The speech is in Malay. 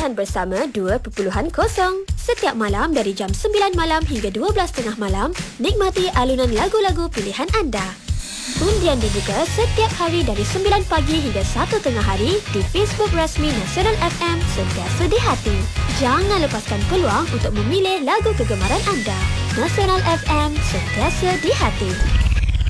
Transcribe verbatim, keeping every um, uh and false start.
pilihan bersama dua titik kosong. Setiap malam dari jam sembilan malam hingga dua belas tiga puluh malam, nikmati alunan lagu-lagu pilihan anda. Undian dibuka setiap hari dari sembilan pagi hingga satu tengah hari di Facebook rasmi Nasional F M, sentiasa di hati. Jangan lepaskan peluang untuk memilih lagu kegemaran anda. Nasional F M, sentiasa di hati.